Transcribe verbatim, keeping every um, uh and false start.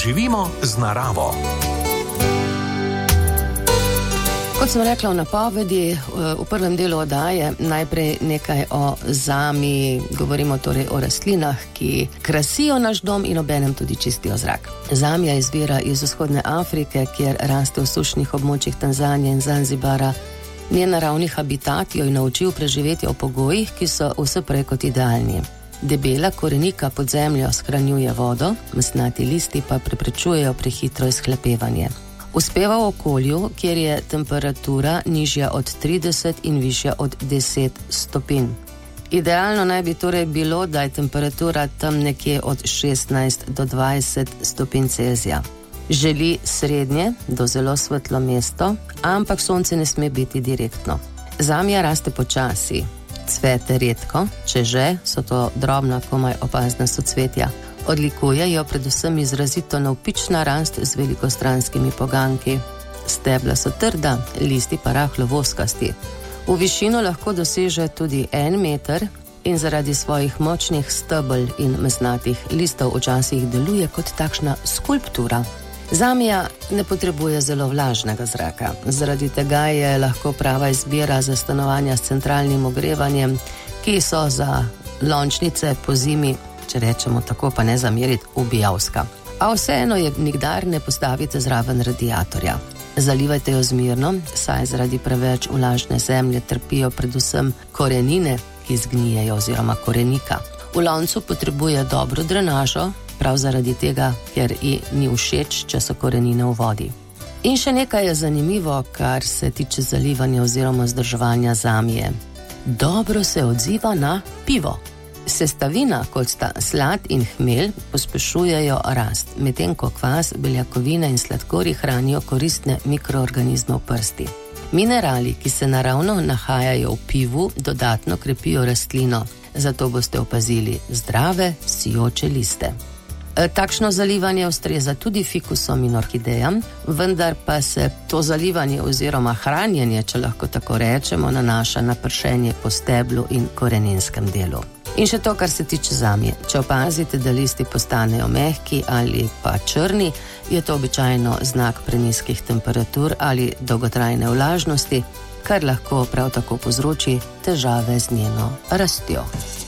Živimo z naravo. Kot sem rekla v napovedi, v prvem delu oddaje najprej nekaj o zami, govorimo torej o rastlinah, ki krasijo naš dom in obenem tudi čistijo zrak. Zamija izvira iz vzhodne Afrike, kjer raste v sušnih območjih Tanzanije in Zanzibara. Njen naravni habitat jo je naučil preživeti v pogojih, ki so vse prej kot idealni. Debela korenika pod zemljo shranjuje vodo, mesnati listi pa preprečujejo prehitro izhlepevanje. Uspeva v okolju, kjer je temperatura nižja od trideset in višja od deset stopinj. Idealno naj bi torej bilo, da je temperatura tam nekje od šestnajst do dvajset stopinj Celzija. Želi srednje do zelo svetlo mesto, ampak sonce ne sme biti direktno. Zamija raste počasi, cvete redko, če že, so to drobna, komaj opazna socvetja. Odlikuje jo predvsem izrazito navpična rast z velikostranskimi poganjki. Stebla so trda, listi pa rahlo voskasti. V višino lahko doseže tudi en meter in zaradi svojih močnih stebel in mesnatih listov včasih deluje kot takšna skulptura. Zamija ne potrebuje zelo vlažnega zraka. Zaradi tega je lahko prava izbira za stanovanja s centralnim ogrevanjem, ki so za lončnice po zimi, če rečemo tako, pa ne zameriti, ubijavska. A vseeno je nikdar ne postavite zraven radiatorja. Zalivajte jo zmerno, saj zaradi preveč vlažne zemlje trpijo predvsem korenine, ki zgnijejo oziroma korenika. V loncu potrebuje dobro drenažo, prav zaradi tega, ker ji ni všeč, če so korenine v vodi. In še nekaj je zanimivo, kar se tiče zalivanja oziroma vzdrževanja zamije. Dobro se odziva na pivo. Sestavina, kot sta slad in hmelj, pospešujejo rast, medtem ko kvas, beljakovine in sladkorji hranijo koristne mikroorganizme v prsti. Minerali, ki se naravno nahajajo v pivu, dodatno krepijo rastlino, zato boste opazili zdrave, sijoče liste. Takšno zalivanje ustreza tudi fikusom in orhidejam, vendar pa se to zalivanje oziroma hranjenje, če lahko tako rečemo, nanaša na pršenje po steblu in koreninskem delu. In še to, kar se tiče zamije. Če opazite, da listi postanejo mehki ali pa črni, je to običajno znak prenizkih temperatur ali dolgotrajne vlažnosti, kar lahko prav tako povzroči težave z njeno rastjo.